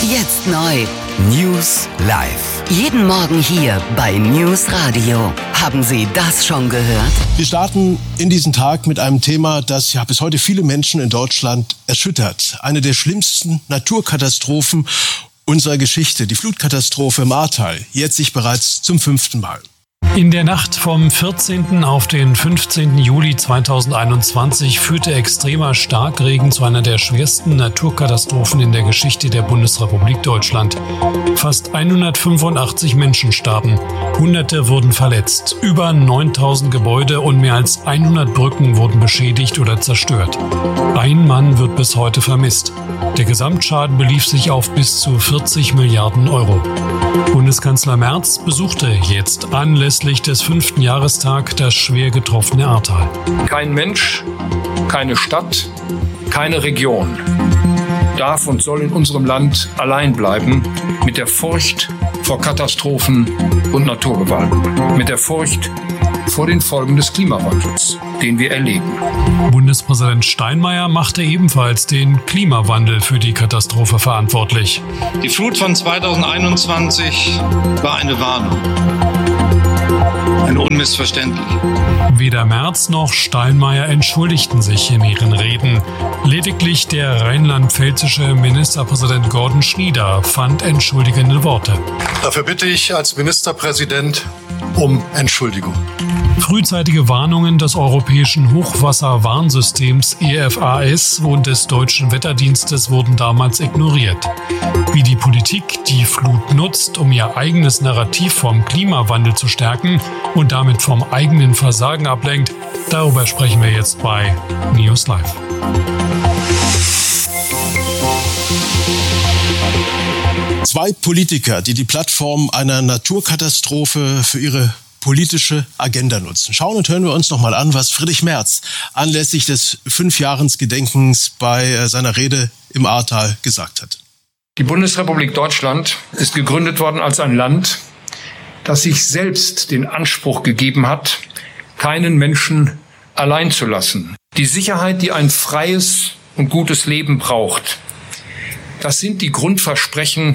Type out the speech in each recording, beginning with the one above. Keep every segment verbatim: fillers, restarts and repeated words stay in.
Jetzt neu. News live. Jeden Morgen hier bei News Radio. Haben Sie das schon gehört? Wir starten in diesen Tag mit einem Thema, das ja bis heute viele Menschen in Deutschland erschüttert. Eine der schlimmsten Naturkatastrophen unserer Geschichte, die Flutkatastrophe im Ahrtal, jährt sich bereits zum fünften Mal. In der Nacht vom vierzehnten auf den fünfzehnten Juli zweitausendeinundzwanzig führte extremer Starkregen zu einer der schwersten Naturkatastrophen in der Geschichte der Bundesrepublik Deutschland. Fast hundertfünfundachtzig Menschen starben, Hunderte wurden verletzt, über neuntausend Gebäude und mehr als hundert Brücken wurden beschädigt oder zerstört. Ein Mann wird bis heute vermisst. Der Gesamtschaden belief sich auf bis zu vierzig Milliarden Euro. Bundeskanzler Merz besuchte jetzt anlässlich des fünften Jahrestag das schwer getroffene Ahrtal. Kein Mensch, keine Stadt, keine Region darf und soll in unserem Land allein bleiben mit der Furcht vor Katastrophen und Naturgewalten, mit der Furcht vor den Folgen des Klimawandels, den wir erleben. Bundespräsident Steinmeier machte ebenfalls den Klimawandel für die Katastrophe verantwortlich. Die Flut von zweitausendeinundzwanzig war eine Warnung. Eine unmissverständliche. Weder Merz noch Steinmeier entschuldigten sich in ihren Reden. Lediglich der rheinland-pfälzische Ministerpräsident Gordon Schnieder fand entschuldigende Worte. Dafür bitte ich als Ministerpräsident um Entschuldigung. Frühzeitige Warnungen des europäischen Hochwasserwarnsystems E F A S und des deutschen Wetterdienstes wurden damals ignoriert. Wie die Politik die Flut nutzt, um ihr eigenes Narrativ vom Klimawandel zu stärken und damit vom eigenen Versagen ablenkt, darüber sprechen wir jetzt bei News Live. Zwei Politiker, die die Plattform einer Naturkatastrophe für ihre politische Agenda nutzen. Schauen und hören wir uns noch mal an, was Friedrich Merz anlässlich des Fünfjahresgedenkens bei seiner Rede im Ahrtal gesagt hat. Die Bundesrepublik Deutschland ist gegründet worden als ein Land, das sich selbst den Anspruch gegeben hat, keinen Menschen allein zu lassen. Die Sicherheit, die ein freies und gutes Leben braucht, das sind die Grundversprechen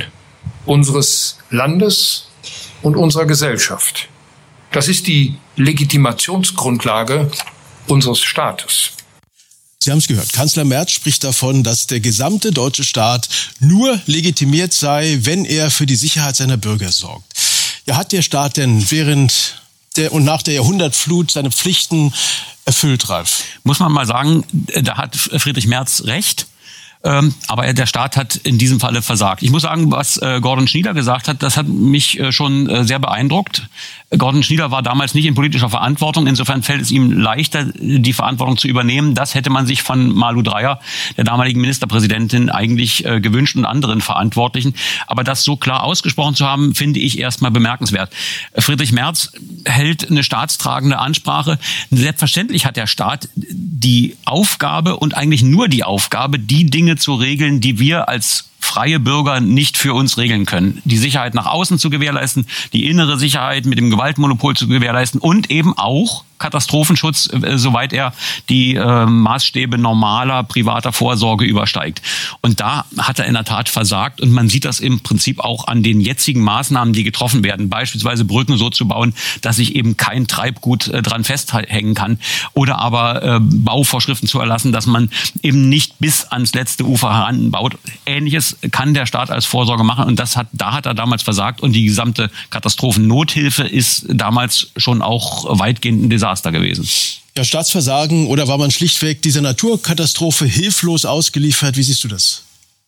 unseres Landes und unserer Gesellschaft. Das ist die Legitimationsgrundlage unseres Staates. Sie haben es gehört. Kanzler Merz spricht davon, dass der gesamte deutsche Staat nur legitimiert sei, wenn er für die Sicherheit seiner Bürger sorgt. Ja, hat der Staat denn während der und nach der Jahrhundertflut seine Pflichten erfüllt, Ralf? Muss man mal sagen, da hat Friedrich Merz recht. Ähm, aber der Staat hat in diesem Falle versagt. Ich muss sagen, was äh, Gordon Schnieder gesagt hat, das hat mich äh, schon äh, sehr beeindruckt. Gordon Schnieder war damals nicht in politischer Verantwortung. Insofern fällt es ihm leichter, die Verantwortung zu übernehmen. Das hätte man sich von Malu Dreyer, der damaligen Ministerpräsidentin, eigentlich äh, gewünscht und anderen Verantwortlichen. Aber das so klar ausgesprochen zu haben, finde ich erstmal bemerkenswert. Friedrich Merz hält eine staatstragende Ansprache. Selbstverständlich hat der Staat die Aufgabe und eigentlich nur die Aufgabe, die Dinge zu regeln, die wir als freie Bürger nicht für uns regeln können. Die Sicherheit nach außen zu gewährleisten, die innere Sicherheit mit dem Gewaltmonopol zu gewährleisten und eben auch Katastrophenschutz, äh, soweit er die äh, Maßstäbe normaler privater Vorsorge übersteigt. Und da hat er in der Tat versagt und man sieht das im Prinzip auch an den jetzigen Maßnahmen, die getroffen werden. Beispielsweise Brücken so zu bauen, dass sich eben kein Treibgut äh, dran festhängen kann oder aber äh, Bauvorschriften zu erlassen, dass man eben nicht bis ans letzte Ufer heranbaut. Ähnliches kann der Staat als Vorsorge machen und das hat, da hat er damals versagt und die gesamte Katastrophennothilfe ist damals schon auch weitgehend ein Desaster gewesen. Ja, Staatsversagen oder war man schlichtweg dieser Naturkatastrophe hilflos ausgeliefert? Wie siehst du das?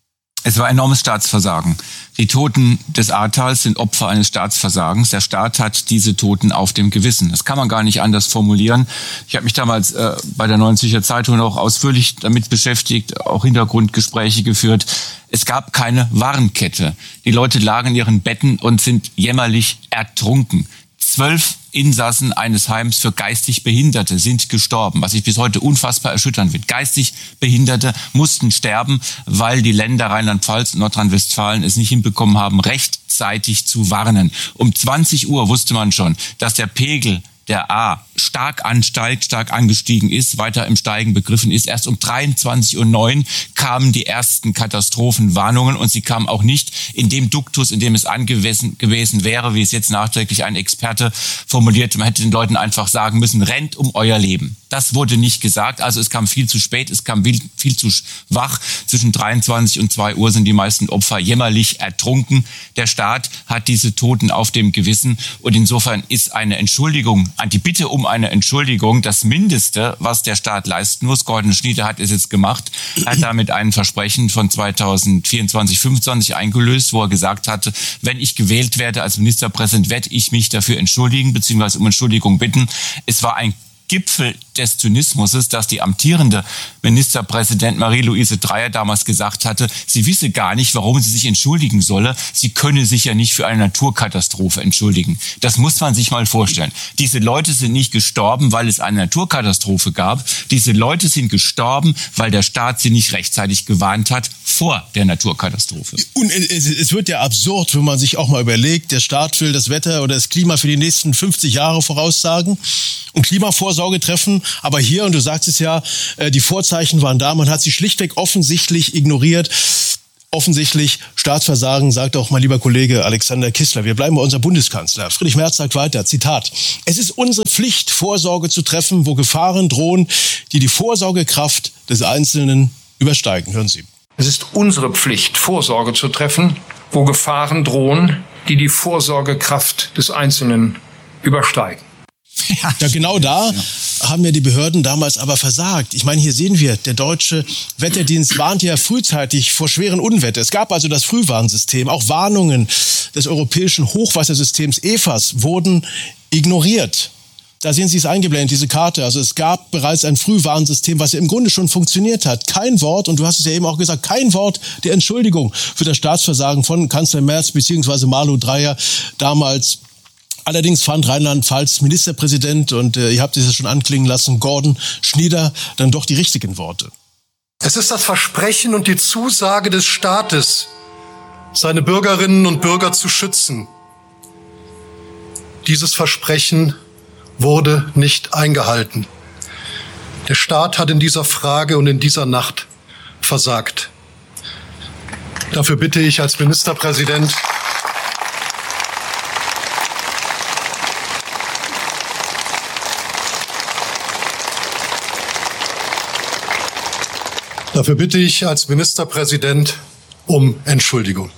Es war enormes Staatsversagen. Die Toten des Ahrtals sind Opfer eines Staatsversagens. Der Staat hat diese Toten auf dem Gewissen. Das kann man gar nicht anders formulieren. Ich habe mich damals äh, bei der Neuen Zürcher Zeitung auch ausführlich damit beschäftigt, auch Hintergrundgespräche geführt. Es gab keine Warnkette. Die Leute lagen in ihren Betten und sind jämmerlich ertrunken. Zwölf Insassen eines Heims für geistig Behinderte sind gestorben, was ich bis heute unfassbar erschüttern finde. Geistig Behinderte mussten sterben, weil die Länder Rheinland-Pfalz und Nordrhein-Westfalen es nicht hinbekommen haben, rechtzeitig zu warnen. Um zwanzig Uhr wusste man schon, dass der Pegel der Ahr stark ansteigt, stark angestiegen ist, weiter im Steigen begriffen ist. Erst um dreiundzwanzig Uhr neun kamen die ersten Katastrophenwarnungen und sie kamen auch nicht in dem Duktus, in dem es angemessen gewesen wäre, wie es jetzt nachträglich ein Experte formuliert. Man hätte den Leuten einfach sagen müssen, rennt um euer Leben. Das wurde nicht gesagt, also es kam viel zu spät, es kam viel, viel zu schwach. Zwischen dreiundzwanzig und zwei Uhr sind die meisten Opfer jämmerlich ertrunken. Der Staat hat diese Toten auf dem Gewissen und insofern ist eine Entschuldigung, die Bitte um eine Entschuldigung das Mindeste, was der Staat leisten muss. Gordon Schnieder hat es jetzt gemacht, hat damit ein Versprechen von zweitausendvierundzwanzig, fünfundzwanzig eingelöst, wo er gesagt hatte, wenn ich gewählt werde als Ministerpräsident, werde ich mich dafür entschuldigen bzw. um Entschuldigung bitten. Es war ein Gipfel des Zynismus ist, dass die amtierende Ministerpräsident Marie-Louise Dreyer damals gesagt hatte, sie wisse gar nicht, warum sie sich entschuldigen solle. Sie könne sich ja nicht für eine Naturkatastrophe entschuldigen. Das muss man sich mal vorstellen. Diese Leute sind nicht gestorben, weil es eine Naturkatastrophe gab. Diese Leute sind gestorben, weil der Staat sie nicht rechtzeitig gewarnt hat vor der Naturkatastrophe. Und es wird ja absurd, wenn man sich auch mal überlegt, der Staat will das Wetter oder das Klima für die nächsten fünfzig Jahre voraussagen und Klimavorsorge treffen. Aber hier, und du sagst es ja, die Vorzeichen waren da, man hat sie schlichtweg offensichtlich ignoriert. Offensichtlich Staatsversagen, sagt auch mein lieber Kollege Alexander Kissler. Wir bleiben bei unserem Bundeskanzler. Friedrich Merz sagt weiter, Zitat, es ist unsere Pflicht, Vorsorge zu treffen, wo Gefahren drohen, die die Vorsorgekraft des Einzelnen übersteigen. Hören Sie. Es ist unsere Pflicht, Vorsorge zu treffen, wo Gefahren drohen, die die Vorsorgekraft des Einzelnen übersteigen. Ja, ja, genau da haben ja die Behörden damals aber versagt. Ich meine, hier sehen wir, der deutsche Wetterdienst warnte ja frühzeitig vor schweren Unwetter. Es gab also das Frühwarnsystem. Auch Warnungen des europäischen Hochwassersystems E F A S wurden ignoriert. Da sehen Sie es eingeblendet, diese Karte. Also es gab bereits ein Frühwarnsystem, was ja im Grunde schon funktioniert hat. Kein Wort, und du hast es ja eben auch gesagt, kein Wort der Entschuldigung für das Staatsversagen von Kanzler Merz bzw. Malu Dreyer damals. Allerdings fand Rheinland-Pfalz Ministerpräsident, und äh, ihr habt es ja schon anklingen lassen, Gordon Schnieder, dann doch die richtigen Worte. Es ist das Versprechen und die Zusage des Staates, seine Bürgerinnen und Bürger zu schützen. Dieses Versprechen wurde nicht eingehalten. Der Staat hat in dieser Frage und in dieser Nacht versagt. Dafür bitte ich als Ministerpräsident Dafür bitte ich als Ministerpräsident um Entschuldigung.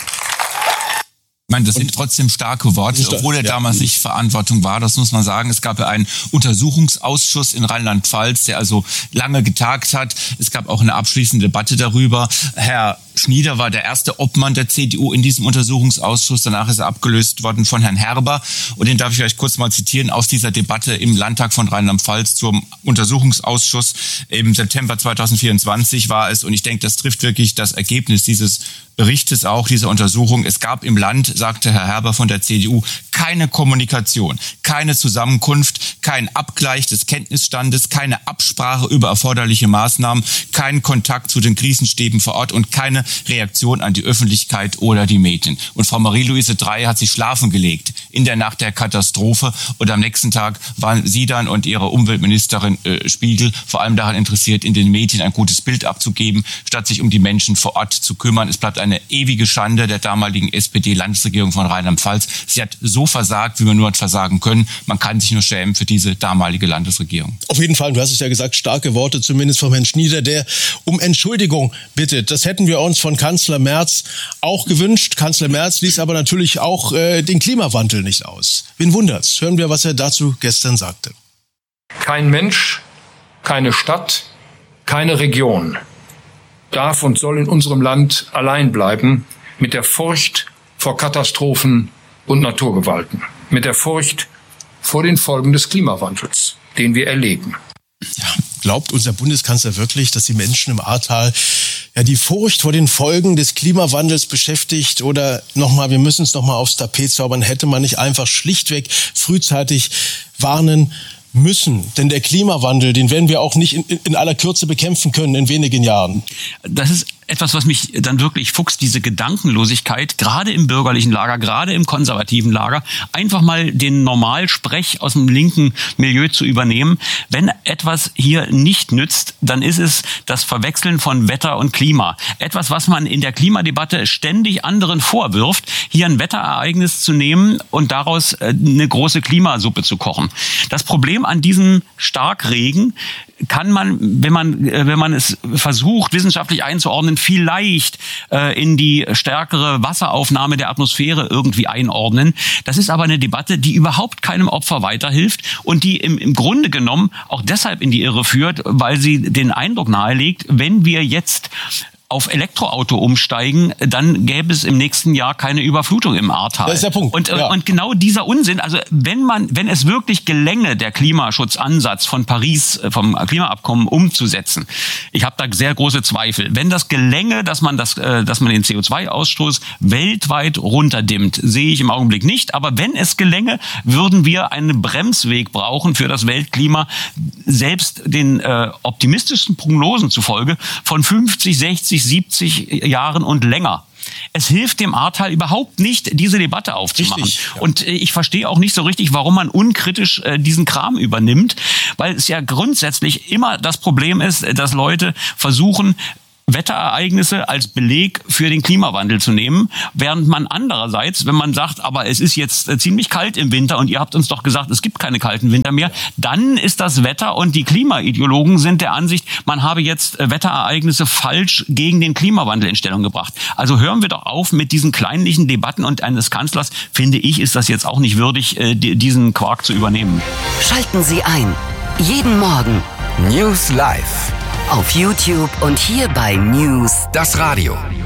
Ich meine, das sind trotzdem starke Worte, obwohl er damals nicht Verantwortung war, das muss man sagen. Es gab ja einen Untersuchungsausschuss in Rheinland-Pfalz, der also lange getagt hat. Es gab auch eine abschließende Debatte darüber. Herr Schnieder war der erste Obmann der C D U in diesem Untersuchungsausschuss. Danach ist er abgelöst worden von Herrn Herber. Und den darf ich vielleicht kurz mal zitieren aus dieser Debatte im Landtag von Rheinland-Pfalz zum Untersuchungsausschuss. Im September zweitausendvierundzwanzig war es. Und ich denke, das trifft wirklich das Ergebnis dieses Berichtes auch, dieser Untersuchung. Es gab im Land, sagte Herr Herber von der C D U, keine Kommunikation, keine Zusammenkunft, kein Abgleich des Kenntnisstandes, keine Absprache über erforderliche Maßnahmen, kein Kontakt zu den Krisenstäben vor Ort und keine Reaktion an die Öffentlichkeit oder die Medien. Und Frau Marie-Louise Dreyer hat sich schlafen gelegt in der Nacht der Katastrophe und am nächsten Tag waren sie dann und ihre Umweltministerin äh, Spiegel vor allem daran interessiert, in den Medien ein gutes Bild abzugeben, statt sich um die Menschen vor Ort zu kümmern. Es bleibt eine ewige Schande der damaligen S P D-Landesregierung von Rheinland-Pfalz. Sie hat so versagt, wie man nur hat versagen können. Man kann sich nur schämen für diese damalige Landesregierung. Auf jeden Fall, du hast es ja gesagt, starke Worte zumindest vom Herrn Schnieder, der um Entschuldigung bittet. Das hätten wir uns von Kanzler Merz auch gewünscht. Kanzler Merz ließ aber natürlich auch äh, den Klimawandel nicht aus. Wen wundert's? Hören wir, was er dazu gestern sagte. Kein Mensch, keine Stadt, keine Region darf und soll in unserem Land allein bleiben mit der Furcht vor Katastrophen und Naturgewalten, mit der Furcht vor den Folgen des Klimawandels, den wir erleben. Ja, glaubt unser Bundeskanzler wirklich, dass die Menschen im Ahrtal ja die Furcht vor den Folgen des Klimawandels beschäftigt? Oder nochmal, wir müssen es nochmal aufs Tapet zaubern, hätte man nicht einfach schlichtweg frühzeitig warnen müssen. Denn der Klimawandel, den werden wir auch nicht in, in aller Kürze bekämpfen können in wenigen Jahren. Das ist etwas, was mich dann wirklich fuchst, diese Gedankenlosigkeit, gerade im bürgerlichen Lager, gerade im konservativen Lager, einfach mal den Normalsprech aus dem linken Milieu zu übernehmen. Wenn etwas hier nicht nützt, dann ist es das Verwechseln von Wetter und Klima. Etwas, was man in der Klimadebatte ständig anderen vorwirft, hier ein Wetterereignis zu nehmen und daraus eine große Klimasuppe zu kochen. Das Problem an diesem Starkregen kann man, wenn man, wenn man es versucht, wissenschaftlich einzuordnen, vielleicht äh, in die stärkere Wasseraufnahme der Atmosphäre irgendwie einordnen. Das ist aber eine Debatte, die überhaupt keinem Opfer weiterhilft und die im, im Grunde genommen auch deshalb in die Irre führt, weil sie den Eindruck nahelegt, wenn wir jetzt auf Elektroauto umsteigen, dann gäbe es im nächsten Jahr keine Überflutung im Ahrtal. Das ist der Punkt. Und, ja. und genau dieser Unsinn, also wenn man, wenn es wirklich gelänge, der Klimaschutzansatz von Paris, vom Klimaabkommen umzusetzen, ich habe da sehr große Zweifel. Wenn das gelänge, dass man das, dass man den C O zwei Ausstoß weltweit runterdimmt, sehe ich im Augenblick nicht. Aber wenn es gelänge, würden wir einen Bremsweg brauchen für das Weltklima, selbst den äh, optimistischsten Prognosen zufolge von fünfzig, sechzig, siebzig Jahren und länger. Es hilft dem Ahrtal überhaupt nicht, diese Debatte aufzumachen. Richtig, ja. Und äh, ich verstehe auch nicht so richtig, warum man unkritisch äh, diesen Kram übernimmt, weil es ja grundsätzlich immer das Problem ist, dass Leute versuchen, Wetterereignisse als Beleg für den Klimawandel zu nehmen, während man andererseits, wenn man sagt, aber es ist jetzt ziemlich kalt im Winter und ihr habt uns doch gesagt, es gibt keine kalten Winter mehr, dann ist das Wetter und die Klimaideologen sind der Ansicht, man habe jetzt Wetterereignisse falsch gegen den Klimawandel in Stellung gebracht. Also hören wir doch auf mit diesen kleinlichen Debatten und eines Kanzlers, finde ich, ist das jetzt auch nicht würdig, diesen Quark zu übernehmen. Schalten Sie ein. Jeden Morgen. News Live. Auf YouTube und hier bei News. Das Radio.